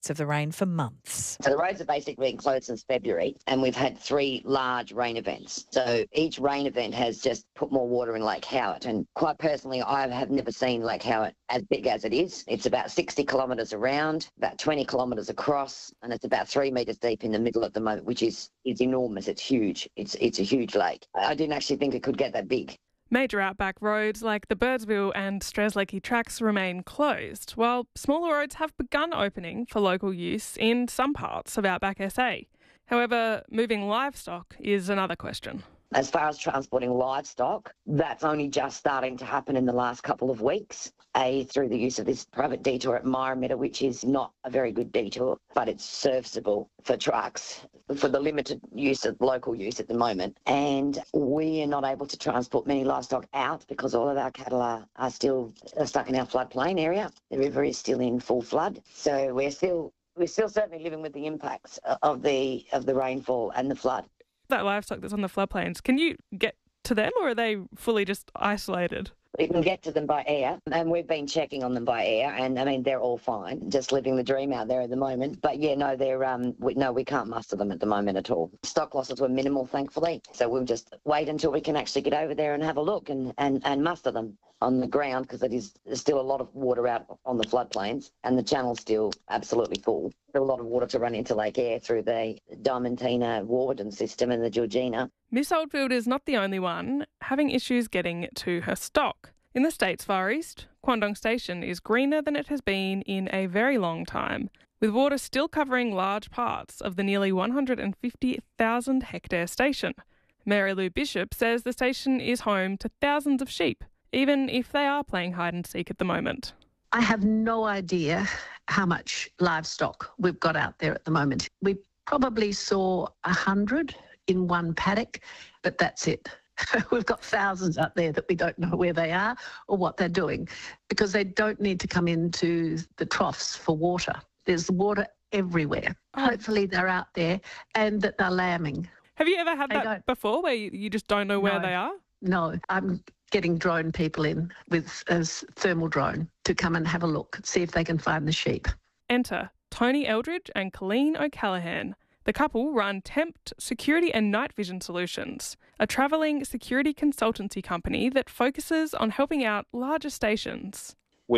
effects of the rain for months. So the roads have basically been closed since February, and we've had 3 large rain events. So each rain event has just put more water in Lake Howard. And quite personally, I have never seen Lake Howard as big as it is. It's about 60 kilometres around, about 20 kilometres across, and it's about 3 metres deep in the middle at the moment, which is enormous. It's huge. It's a huge lake. I didn't actually think it could get that big. Major outback roads like the Birdsville and Strzelecki tracks remain closed, while smaller roads have begun opening for local use in some parts of outback SA. However, moving livestock is another question. As far as transporting livestock, that's only just starting to happen in the last couple of weeks, through the use of this private detour at Myramitta, which is not a very good detour, but it's serviceable for trucks for the limited use of local use at the moment. And we are not able to transport many livestock out because all of our cattle are still stuck in our floodplain area. The river is still in full flood. So we're still certainly living with the impacts of the rainfall and the flood. That livestock that's on the floodplains, can you get to them or are they fully just isolated? We can get to them by air, and we've been checking on them by air, and I mean they're all fine, just living the dream out there at the moment. But yeah, no, we can't muster them at the moment at all. Stock losses were minimal, thankfully, so we'll just wait until we can actually get over there and have a look and muster them on the ground, because there's still a lot of water out on the floodplains, and the channel's still absolutely full. There's a lot of water to run into Lake Eyre through the Diamantina Warburton system and the Georgina. Miss Oldfield is not the only one having issues getting to her stock. In the state's Far East, Quandong Station is greener than it has been in a very long time, with water still covering large parts of the nearly 150,000 hectare station. Mary Lou Bishop says the station is home to thousands of sheep, even if they are playing hide and seek at the moment. I have no idea how much livestock we've got out there at the moment. We probably saw 100 in one paddock, but that's it. We've got thousands out there that we don't know where they are or what they're doing, because they don't need to come into the troughs for water. There's water everywhere. Hopefully they're out there and that they're lambing. Have you ever had that before where you just don't know where they are? No, I'm getting drone people in with a thermal drone to come and have a look, see if they can find the sheep. Enter Tony Eldridge and Colleen O'Callaghan. The couple run Tempt Security and Night Vision Solutions, a travelling security consultancy company that focuses on helping out larger stations.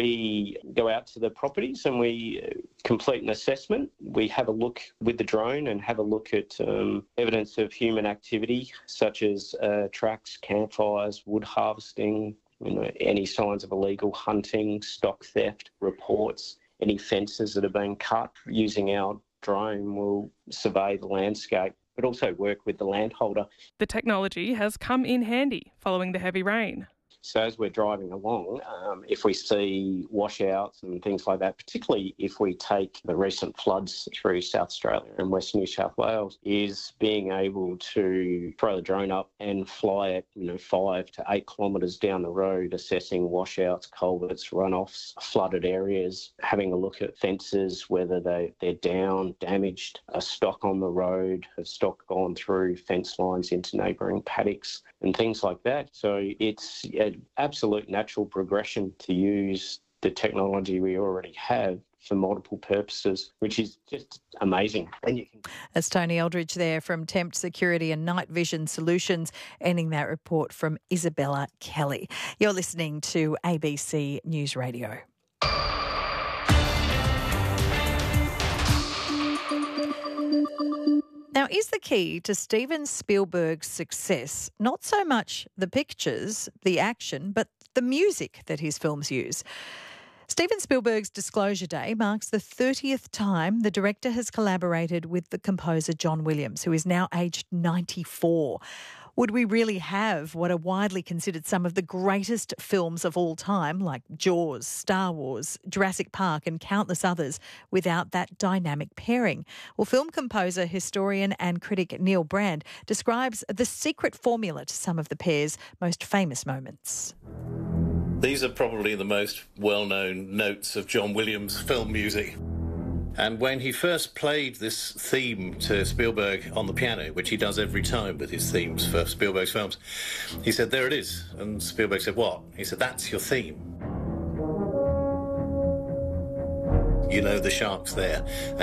We go out to the properties and we complete an assessment. We have a look with the drone and have a look at evidence of human activity, such as tracks, campfires, wood harvesting, any signs of illegal hunting, stock theft, reports, any fences that are being cut. Using our drone, will survey the landscape, but also work with the landholder. The technology has come in handy following the heavy rain. So as we're driving along, if we see washouts and things like that, particularly if we take the recent floods through South Australia and West New South Wales, is being able to throw the drone up and fly it, 5 to 8 kilometres down the road, assessing washouts, culverts, runoffs, flooded areas, having a look at fences, whether they're down, damaged, a stock on the road, has stock gone through fence lines into neighbouring paddocks, and things like that. So it's an absolute natural progression to use the technology we already have for multiple purposes, which is just amazing. That's Tony Eldridge there from Tempt Security and Night Vision Solutions, ending that report from Isabella Kelly. You're listening to ABC News Radio. Now, is the key to Steven Spielberg's success not so much the pictures, the action, but the music that his films use? Steven Spielberg's Disclosure Day marks the 30th time the director has collaborated with the composer John Williams, who is now aged 94. Would we really have what are widely considered some of the greatest films of all time, like Jaws, Star Wars, Jurassic Park and countless others, without that dynamic pairing? Well, film composer, historian and critic Neil Brand describes the secret formula to some of the pair's most famous moments. These are probably the most well-known notes of John Williams' film music. And when he first played this theme to Spielberg on the piano, which he does every time with his themes for Spielberg's films, he said, "There it is." And Spielberg said, "What?" He said, "That's your theme." you know the shark's there.